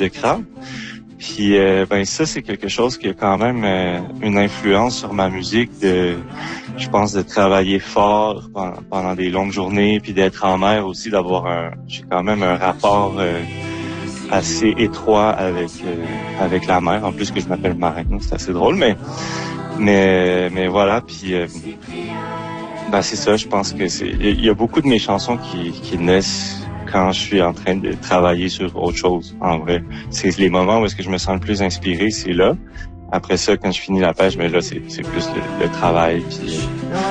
de crabe. Puis ben ça, c'est quelque chose qui a quand même une influence sur ma musique, je pense, de travailler fort pendant des longues journées, puis d'être en mer aussi, j'ai quand même un rapport assez étroit avec la mer. En plus que je m'appelle marin, c'est assez drôle, mais voilà. Puis ben c'est ça. Je pense que il y a beaucoup de mes chansons qui naissent quand je suis en train de travailler sur autre chose, en vrai. C'est les moments où est-ce que je me sens le plus inspiré, c'est là. Après ça, quand je finis la pêche, mais là, c'est plus le travail. Puis,